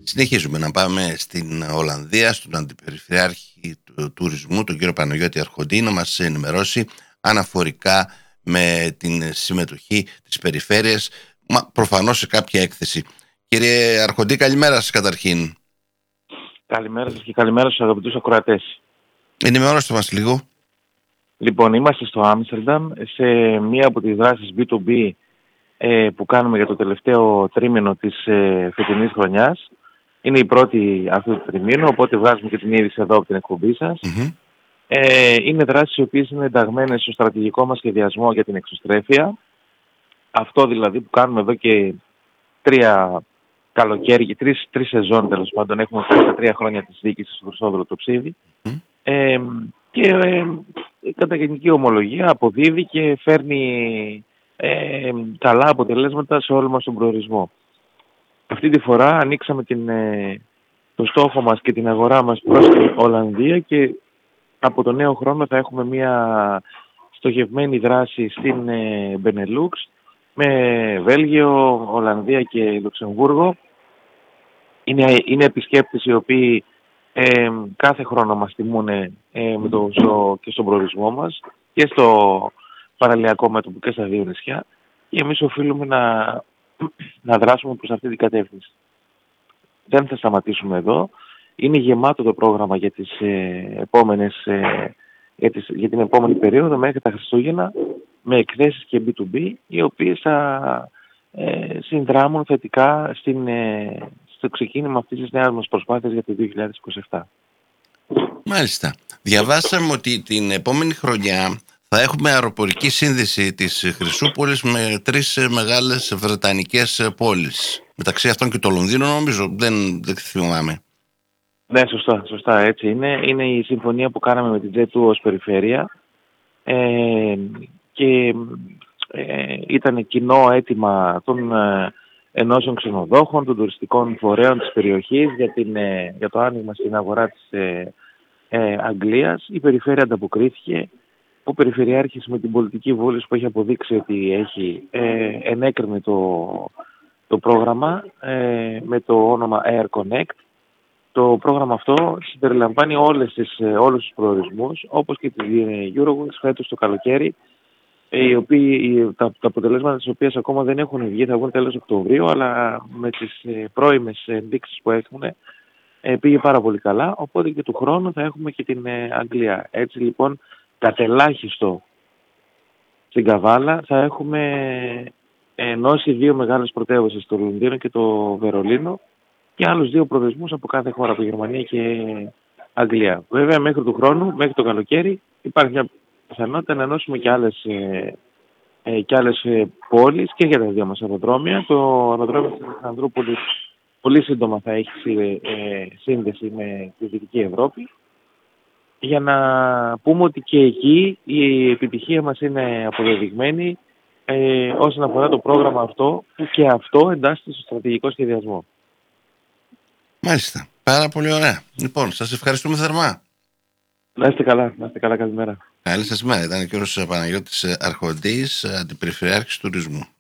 Συνεχίζουμε να πάμε στην Ολλανδία, στον Αντιπεριφερειάρχη του Τουρισμού, τον κύριο Παναγιώτη Αρχοντή, να μας ενημερώσει αναφορικά με την συμμετοχή της περιφέρειας, προφανώς σε κάποια έκθεση. Κύριε Αρχοντή, καλημέρα σας καταρχήν. Καλημέρα σας και καλημέρα στους αγαπητούς ακροατές. Ενημερώστε μας λίγο. Λοιπόν, είμαστε στο Άμστερνταμ σε μία από τις δράσεις B2B που κάνουμε για το τελευταίο τρίμηνο της φετινής χρονιάς. Είναι η πρώτη αυτού του τριμήνου, οπότε βγάζουμε και την είδηση εδώ από την εκπομπή σας. Είναι δράσεις οι οποίες είναι ενταγμένες στο στρατηγικό μας σχεδιασμό για την εξωστρέφεια. Αυτό δηλαδή που κάνουμε εδώ και τρεις σεζόν τέλος πάντων, έχουμε φτάσει στα 3 χρόνια της διοίκησης του Χρυσόδουλου το Ψίδι. Και κατά γενική ομολογία αποδίδει και φέρνει καλά αποτελέσματα σε όλο μας τον προορισμό. Αυτή τη φορά ανοίξαμε το στόχο μας και την αγορά μας προς την Ολλανδία και από το νέο χρόνο θα έχουμε μια στοχευμένη δράση στην Μπενελούξ με Βέλγιο, Ολλανδία και Λουξεμβούργο. Είναι επισκέπτες οι οποίοι κάθε χρόνο μας τιμούν και στον προορισμό μας και στο παραλιακό μέτωπο και στα δύο νησιά και εμείς οφείλουμε να δράσουμε προς αυτή την κατεύθυνση. Δεν θα σταματήσουμε εδώ. Είναι γεμάτο το πρόγραμμα για για την επόμενη περίοδο μέχρι τα Χριστούγεννα με εκθέσεις και B2B οι οποίες θα συνδράμουν θετικά στο ξεκίνημα αυτής της νέας μας προσπάθειας για το 2027. Μάλιστα. Διαβάσαμε ότι την επόμενη χρονιά θα έχουμε αεροπορική σύνδεση της Χρυσούπολης με 3 μεγάλες βρετανικές πόλεις. Μεταξύ αυτών και το Λονδίνο, νομίζω, δεν θυμάμαι. Ναι, σωστά, έτσι είναι. Είναι η συμφωνία που κάναμε με την Jet2 ως περιφέρεια και ήταν κοινό αίτημα των ενώσεων ξενοδόχων, των τουριστικών φορέων της περιοχής για το άνοιγμα στην αγορά της Αγγλίας. Η περιφέρεια ανταποκρίθηκε. Ο Περιφερειάρχης με την πολιτική βούληση που έχει αποδείξει ότι έχει ενέκρινε το πρόγραμμα με το όνομα Air Connect. Το πρόγραμμα αυτό συμπεριλαμβάνει όλους τους προορισμούς όπως και τη Eurowings φέτος το καλοκαίρι, τα αποτελέσματα της οποίας ακόμα δεν έχουν βγει, θα βγουν τέλος Οκτωβρίου, αλλά με τις πρώιμες ενδείξεις που έχουν πήγε πάρα πολύ καλά, οπότε και του χρόνου θα έχουμε και την Αγγλία. Έτσι λοιπόν κατελάχιστο στην Καβάλα θα έχουμε ενώσει 2 μεγάλες πρωτεύουσες, το Λονδίνο και το Βερολίνο και άλλους 2 προορισμούς από κάθε χώρα, από Γερμανία και Αγγλία. Βέβαια μέχρι του χρόνου, μέχρι το καλοκαίρι υπάρχει μια πιθανότητα να ενώσουμε και άλλες πόλεις και για τα 2 μας αεροδρόμια. Το αεροδρόμιο της Αλεξανδρούπολης πολύ σύντομα θα έχει σύνδεση με τη Δυτική Ευρώπη, για να πούμε ότι και εκεί η επιτυχία μας είναι αποδεδειγμένη όσον αφορά το πρόγραμμα αυτό, που και αυτό εντάσσεται στο στρατηγικό σχεδιασμό. Μάλιστα. Πάρα πολύ ωραία. Λοιπόν, σας ευχαριστούμε θερμά. Να είστε καλά, καλημέρα. Καλή σας μέρα. Ήταν ο κύριος Παναγιώτης Αρχοντής, Αντιπεριφερειάρχης Τουρισμού.